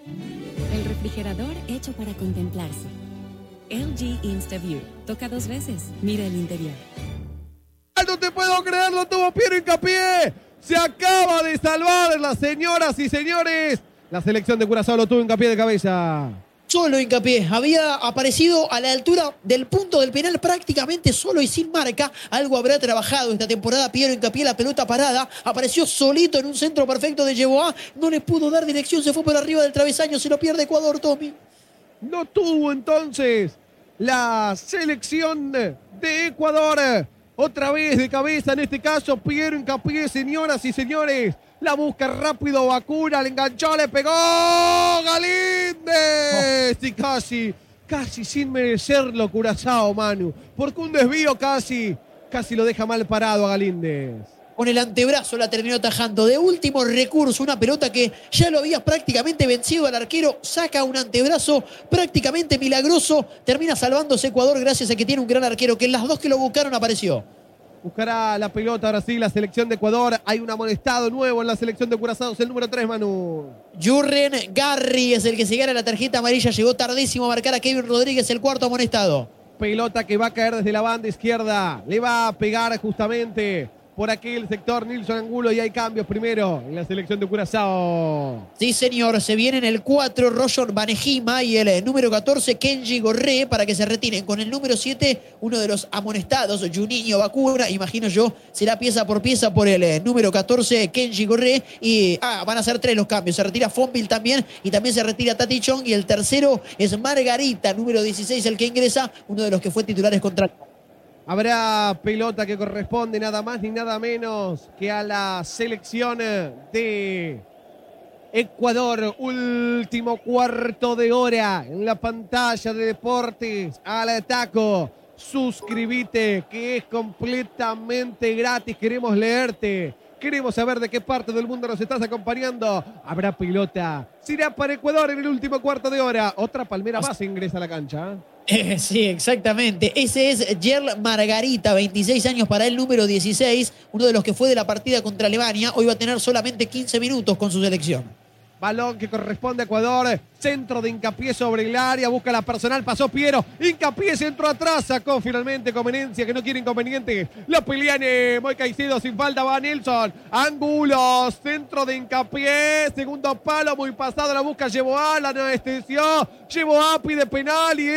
El refrigerador hecho para contemplarse. LG InstaView. Toca 2 veces. Mira el interior. No te puedo creer, lo tuvo Piero Hincapié. Se acaba de salvar, las señoras y señores. La selección de Curazao lo tuvo Hincapié de cabeza. Solo Hincapié, había aparecido a la altura del punto del penal prácticamente solo y sin marca. Algo habrá trabajado esta temporada Piero Hincapié, la pelota parada. Apareció solito en un centro perfecto de Yeboah. No le pudo dar dirección, se fue por arriba del travesaño. Se lo pierde Ecuador, Tommy. No tuvo entonces la selección de Ecuador. Otra vez de cabeza, en este caso, Piero Hincapié, señoras y señores. La busca rápido Bacuna, le enganchó, le pegó Galíndez. Y casi sin merecerlo Curazao, Manu. Porque un desvío casi lo deja mal parado a Galíndez. Con el antebrazo la terminó tajando. De último recurso, una pelota que ya lo había prácticamente vencido al arquero. Saca un antebrazo prácticamente milagroso. Termina salvándose Ecuador gracias a que tiene un gran arquero que en las dos que lo buscaron apareció. Buscará la pelota ahora sí la selección de Ecuador. Hay un amonestado nuevo en la selección de Curazao. Es el número 3, Manu. Jurren Garri es el que se gana la tarjeta amarilla. Llegó tardísimo a marcar a Kevin Rodríguez, el cuarto amonestado. Pelota que va a caer desde la banda izquierda. Le va a pegar justamente por aquel sector Nilson Angulo y hay cambios primero en la selección de Curazao. Sí, señor, se vienen el 4 Roger Banejima y el número 14 Kenji Gorré para que se retiren. Con el número 7, uno de los amonestados, Juninho Bacuna, imagino yo, será pieza por pieza por el número 14 Kenji Gorré y van a ser 3 los cambios. Se retira Fonville también y también se retira Tati Chong y el tercero es Margarita, número 16, el que ingresa, uno de los que fue titulares contra... Habrá pelota que corresponde nada más ni nada menos que a la selección de Ecuador. Último cuarto de hora en la pantalla de Deportes al Ataco. Suscríbete que es completamente gratis. Queremos leerte. Queremos saber de qué parte del mundo nos estás acompañando. Habrá pelota. Será para Ecuador en el último cuarto de hora. Otra palmera más ingresa a la cancha. Sí, exactamente. Ese es Yerl Margarita, 26 años para él, número 16, uno de los que fue de la partida contra Alemania. Hoy va a tener solamente 15 minutos con su selección. Balón que corresponde a Ecuador. Centro de Hincapié sobre el área. Busca la personal. Pasó Piero. Hincapié se entró atrás. Sacó finalmente Conveniencia, que no quiere inconveniente. La pelean Moy Caicedo. Sin falta va Nelson. Ángulo. Centro de Hincapié. Segundo palo. Muy pasado. La busca Yeboah. La anestesió. Yeboah pide penal. Y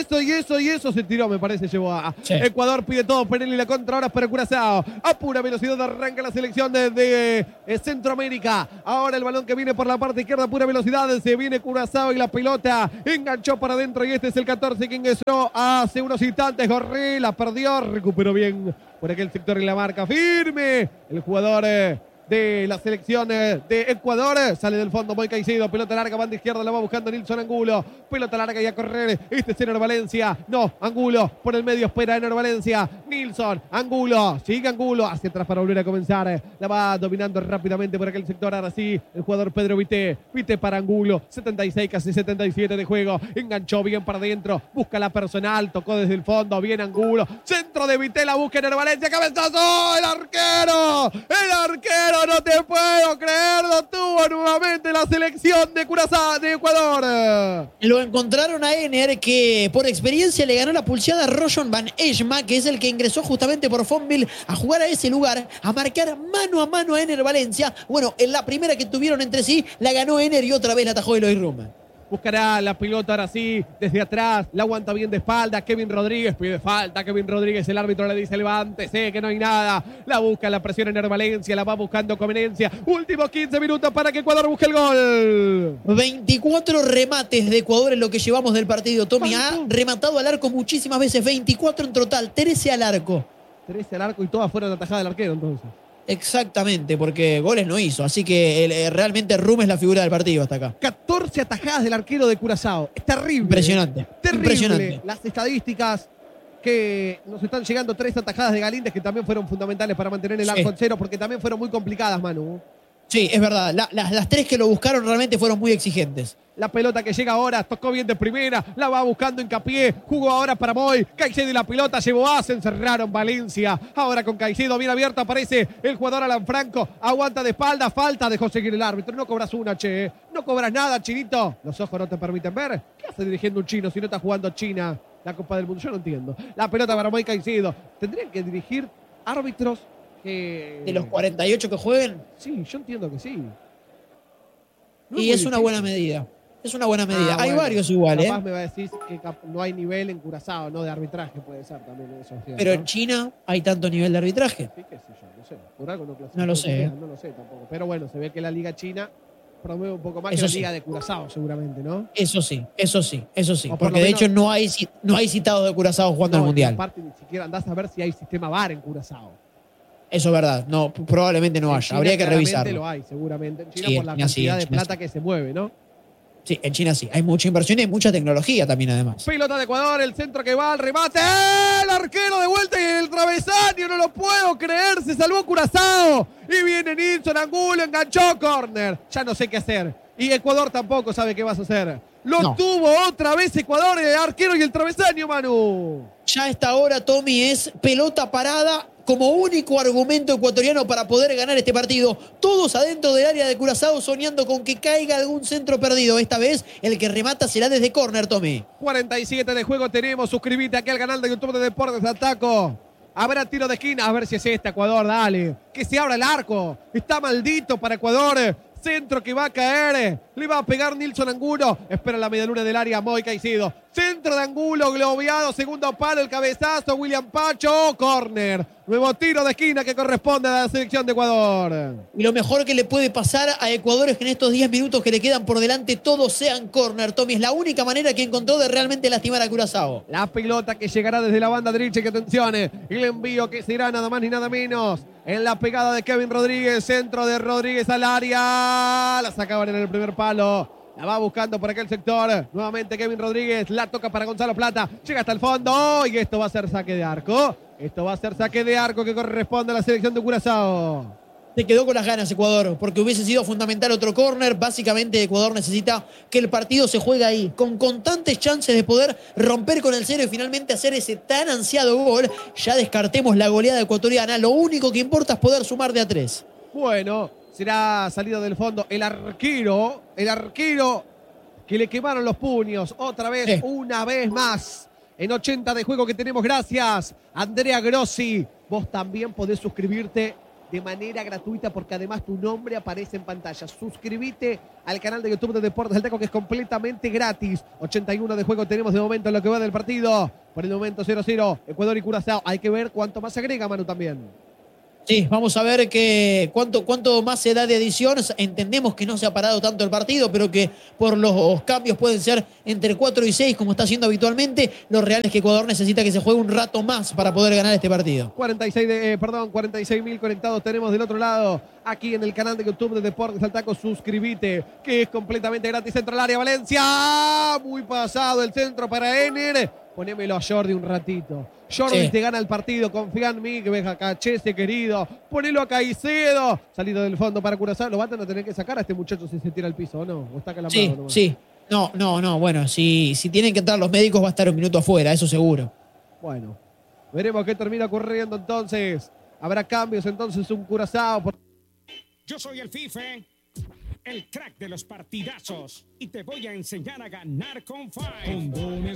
eso. Se tiró, me parece, Yeboah. Sí. Ecuador pide todo. Penal y la contra ahora para Curazao. A pura velocidad arranca la selección de Centroamérica. Ahora el balón que viene por la parte izquierda. Pura velocidad. Se viene Curazao y la pelota enganchó para adentro y este es el 14 que ingresó hace unos instantes. Gorré la perdió, recuperó bien por aquel sector en la marca firme. El jugador de la selección de Ecuador sale del fondo Moy Caicedo, pelota larga, banda izquierda, la va buscando Nilson Angulo, pelota larga y a correr, este es Enor Valencia, no, Angulo por el medio, espera Enor Valencia, Nilson Angulo, sigue Angulo, hacia atrás para volver a comenzar, la va dominando rápidamente por aquel sector, ahora sí, el jugador Pedro Vité para Angulo, 76, casi 77 de juego, enganchó bien para adentro, busca la personal, tocó desde el fondo, bien Angulo, centro de Vité, la busca Enor Valencia, cabezazo, el arquero, no te puedo creer, lo tuvo nuevamente la selección de Curazao, de Ecuador. Lo encontraron a Ener, que por experiencia le ganó la pulseada a Rojon Van Esma, que es el que ingresó justamente por Fonville a jugar a ese lugar, a marcar mano a mano a Ener Valencia. Bueno, en la primera que tuvieron entre sí, la ganó Ener y otra vez la atajó Eloy Ruma. Buscará la pelota ahora sí, desde atrás, la aguanta bien de espalda, Kevin Rodríguez pide falta, Kevin Rodríguez, el árbitro le dice levántese, que no hay nada, la busca, la presión en Valencia, la va buscando Conveniencia, últimos 15 minutos para que Ecuador busque el gol. 24 remates de Ecuador en lo que llevamos del partido, Tommy, ha rematado al arco muchísimas veces, 24 en total, 13 al arco. 13 al arco y todas fueron atajadas del arquero entonces. Exactamente, porque goles no hizo, así que realmente Rum es la figura del partido hasta acá. 14 atajadas del arquero de Curazao, es terrible. Impresionante. Terrible. Impresionante. Las estadísticas que nos están llegando, 3 atajadas de Galíndez que también fueron fundamentales para mantener el arco en cero, porque también fueron muy complicadas, Manu. Sí, es verdad. Las tres que lo buscaron realmente fueron muy exigentes. La pelota que llega ahora, tocó bien de primera, la va buscando Hincapié, jugó ahora para Moy, Caicedo y la pelota llevó a, se encerraron Valencia. Ahora con Caicedo bien abierto aparece el jugador Alan Franco, aguanta de espalda, falta, dejó seguir el árbitro. No cobras una, che, no cobras nada, chinito. Los ojos no te permiten ver. ¿Qué hace dirigiendo un chino si no está jugando China la Copa del Mundo? Yo no entiendo. La pelota para Moy Caicedo. Tendrían que dirigir árbitros que... ¿De los 48 que jueguen? Sí, yo entiendo que sí. No Y es una buena medida. Es una buena medida. Hay bueno, varios igual, capaz me va a decir que no hay nivel en Curazao, no de arbitraje, puede ser también eso. Pero en China hay tanto nivel de arbitraje. Sí, qué sé yo, no sé. Por algo no clasificó. No lo sé. No lo sé tampoco. Pero bueno, se ve que la Liga China promueve un poco más Eso que la sí. Liga de Curazao, seguramente, ¿no? Eso sí. O por Porque lo de menos- hecho no hay citados de Curazao jugando al Mundial. Aparte, ni siquiera andás a ver si hay sistema VAR en Curazao. Eso es verdad. No, probablemente no En haya. China Habría que claramente revisarlo. lo hay, seguramente. En China Sí, por en la China sí, cantidad en de China plata sí. que se mueve, ¿no? Sí, en China sí. Hay mucha inversión y hay mucha tecnología también, además. Pelota de Ecuador, el centro que va al remate. El arquero de vuelta y el travesaño, no lo puedo creer, se salvó Curazao. Y viene Nilson Angulo, enganchó, córner. Ya no sé qué hacer. Y Ecuador tampoco sabe qué vas a hacer. Lo No. tuvo otra vez Ecuador, el arquero y el travesaño, Manu. Ya a esta hora, Tommy, es pelota parada como único argumento ecuatoriano para poder ganar este partido. Todos adentro del área de Curazao soñando con que caiga algún centro perdido. Esta vez el que remata será desde córner, Tommy. 47 de juego tenemos. Suscríbete aquí al canal de YouTube de Deportes Ataco. Habrá tiro de esquina. A ver si es este Ecuador, dale. Que se abra el arco. Está maldito para Ecuador. Centro que va a caer. Le va a pegar Nilson Angulo. Espera la medialuna del área. Moy Caicedo. Centro de Angulo, globeado. Segundo palo, el cabezazo. William Pacho. Córner. Nuevo tiro de esquina que corresponde a la selección de Ecuador. Y lo mejor que le puede pasar a Ecuador es que en estos 10 minutos que le quedan por delante todos sean córner, Tommy. Es la única manera que encontró de realmente lastimar a Curazao. La pelota que llegará desde la banda derecha, que atención, el envío que será nada más ni nada menos en la pegada de Kevin Rodríguez, centro de Rodríguez al área, la sacaban en el primer palo, la va buscando por aquel sector, nuevamente Kevin Rodríguez, la toca para Gonzalo Plata, llega hasta el fondo y esto va a ser saque de arco, que corresponde a la selección de Curazao. Se quedó con las ganas Ecuador, porque hubiese sido fundamental otro córner. Básicamente Ecuador necesita que el partido se juegue ahí, con constantes chances de poder romper con el cero y finalmente hacer ese tan ansiado gol. Ya descartemos la goleada ecuatoriana, lo único que importa es poder sumar de a 3. Bueno, será salido del fondo el arquero que le quemaron los puños otra vez, Sí. una vez más. En 80 de juego que tenemos, gracias Andrea Grossi. Vos también podés suscribirte de manera gratuita porque además tu nombre aparece en pantalla. Suscríbete al canal de YouTube de Deportes del Taco que es completamente gratis. 81 de juego tenemos de momento en lo que va del partido. Por el momento 0-0, Ecuador y Curazao. Hay que ver cuánto más se agrega, Manu, también. Sí, vamos a ver cuánto más se da de adición. Entendemos que no se ha parado tanto el partido, pero que por los cambios pueden ser entre 4 y 6, como está haciendo habitualmente. Lo real es que Ecuador necesita que se juegue un rato más para poder ganar este partido. 46.000 conectados tenemos del otro lado. Aquí en el canal de YouTube de Deportes al Taco, suscríbete, que es completamente gratis. Centro al área, Valencia. Muy pasado el centro para Ener. Ponémelo a Jordi un ratito. Jordi Sí. te gana el partido, confía en mí, que venga Cachese, querido. Ponelo a Caicedo. Salido del fondo para Curazao. Lo van a tener que sacar a este muchacho si se tira al piso, ¿o no? ¿O está calambrado Sí, nomás? sí. No. Bueno, si tienen que entrar los médicos va a estar un minuto afuera, eso seguro. Bueno, veremos qué termina ocurriendo entonces. Habrá cambios entonces, un Curazao. Yo soy el Fife, el crack de los partidazos, y te voy a enseñar a ganar con Five. Condones